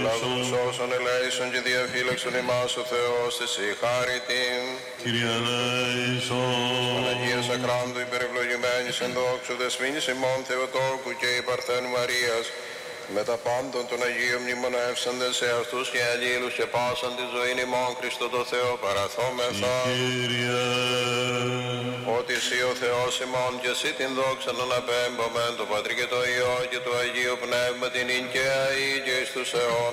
Σώσον ελέησον και διαφύλαξον ημάς ο Θεός της η χάριτην. Κύριε ελέησον. Παναγίας Ακράντου υπερευλογημένης εν δόξου δεσμήνης ημών Θεοτόκου και η Παρθένου Μαρίας, με τα πάντων των Αγίων μνημονεύσαντες σε αυτούς και αλλήλους και πάσαν τη ζωήν ημών Χριστό το Θεό παραθόμεθα. Κύριε. Ότι εσύ ο Θεός ημών και εσύ την δόξα να απέμπομεν το Πατρί και το Υιό και το Αγίο Πνεύμα την ειν και αεί και εις τους αιώνας.